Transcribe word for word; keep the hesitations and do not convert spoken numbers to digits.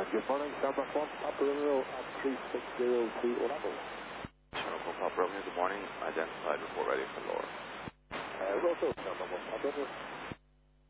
Good morning, Starbuck one, Papa Romeo at three six zero two Orlando. Sherlock Papa Romeo, good morning. Identified, report ready for Laura. Uh, Rosso, Starbuck one, Papa Romeo.